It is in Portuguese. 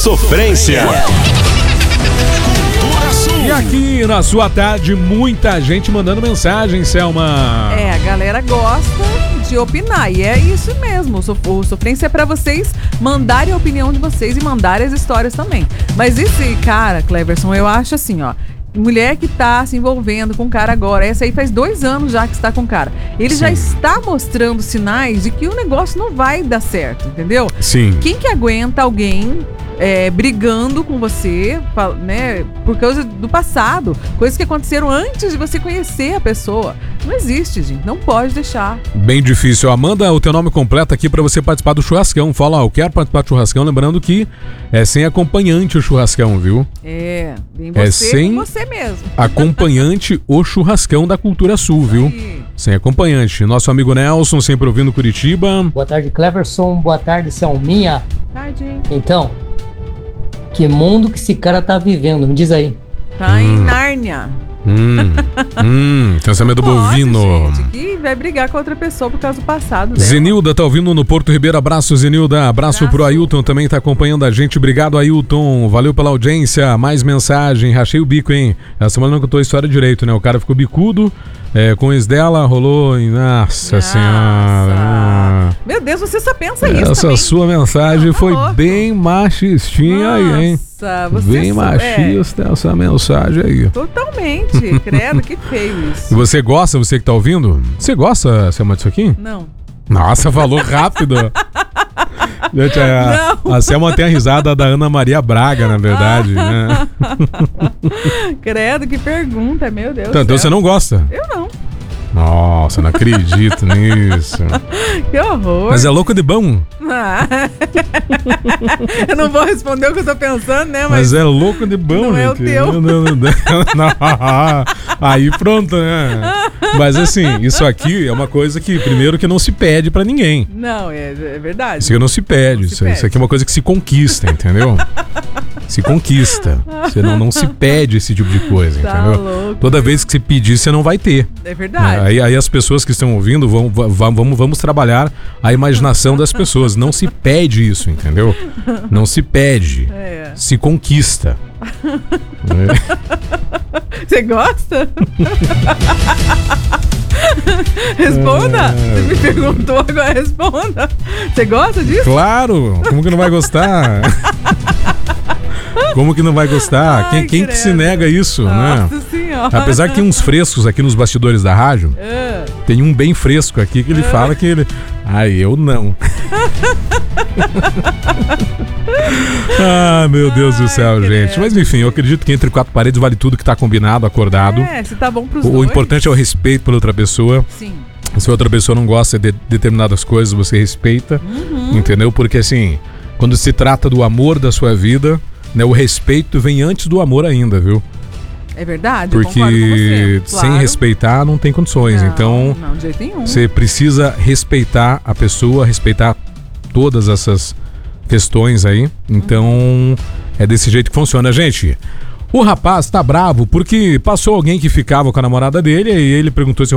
sofrência. E aqui na sua tarde, muita gente mandando mensagem, Selma. A galera gosta de opinar, e é isso mesmo. O Sofrência é pra vocês mandarem a opinião de vocês e mandarem as histórias também. Mas esse cara, Cleverson, eu acho assim, ó. Mulher que tá se envolvendo com o cara agora, essa aí faz 2 anos já que está com o cara. Ele já está mostrando sinais de que o negócio não vai dar certo, entendeu? Sim. Quem que aguenta alguém brigando com você, né, por causa do passado, coisas que aconteceram antes de você conhecer a pessoa? Não existe, gente, não pode deixar. Bem difícil. Amanda, o teu nome completo aqui pra você participar do churrascão. Fala, eu quero participar do churrascão, lembrando que é sem acompanhante o churrascão, viu? Vem você sem com você mesmo. Acompanhante o churrascão da Cultura Sul, viu? Aí. Sem acompanhante. Nosso amigo Nelson, sempre ouvindo Curitiba. Boa tarde, Cleverson. Boa tarde, Selminha. Tadinho. Então, que mundo que esse cara tá vivendo? Me diz aí. Tá em Nárnia. Pensamento bovino. Gente, que vai brigar com outra pessoa por causa do passado dela. Zenilda tá ouvindo no Porto Ribeiro. Abraço, Zenilda. Abraço pro Ailton, também tá acompanhando a gente. Obrigado, Ailton. Valeu pela audiência. Mais mensagem. Rachei o bico, hein? Essa semana não contou a história direito, né? O cara ficou bicudo com o ex dela, rolou em... Nossa Senhora. Meu Deus, você só pensa isso Essa também. Sua mensagem foi louco. bem machistinha aí, hein? Você bem machista essa mensagem aí. Totalmente. Credo, que feio E isso. você gosta, você que tá ouvindo? Você gosta, Selma, disso aqui? Não. Nossa, falou rápido. Gente, a Selma tem a risada da Ana Maria Braga, na verdade, né? Credo, que pergunta, meu Deus. Então você não gosta? Eu não. Nossa, não acredito nisso. Que horror. Mas é louco de bom. Eu não vou responder o que eu tô pensando, né? Mas é louco de bom, não gente. é o teu. Não. Aí pronto, né? Mas assim, isso aqui é uma coisa que, primeiro, que não se pede pra ninguém. Não, é verdade. Isso aqui não se pede. Não se pede. Isso aqui é uma coisa que se conquista, entendeu? Se conquista. Você não se pede esse tipo de coisa, Tá entendeu? louco. Toda vez que você pedir, você não vai ter. É verdade. Aí as pessoas que estão ouvindo, vamos trabalhar a imaginação das pessoas. Não se pede isso, entendeu? Não se pede. Se conquista. Você gosta? Responda. Você me perguntou, agora responda. Você gosta disso? Claro! Como que não vai gostar? Como que não vai gostar? Ai, Quem que se nega isso, Nossa né? Senhora. Apesar que tem uns frescos aqui nos bastidores da rádio, tem um bem fresco aqui que ele fala que ele... eu não. Meu Deus do céu, gente. Mas enfim, eu acredito que entre 4 paredes vale tudo que tá combinado, acordado. Se tá bom pros O dois. importante é o respeito pela outra pessoa. Sim. Se a outra pessoa não gosta de determinadas coisas, você respeita, entendeu? Porque assim, quando se trata do amor da sua vida, né, o respeito vem antes do amor ainda, viu? É verdade, eu Porque concordo com você. sem Claro. respeitar não tem condições. Então, Não, de jeito nenhum. você precisa respeitar a pessoa, respeitar todas essas questões aí. Então, é desse jeito que funciona, gente. O rapaz tá bravo porque passou alguém que ficava com a namorada dele e ele perguntou se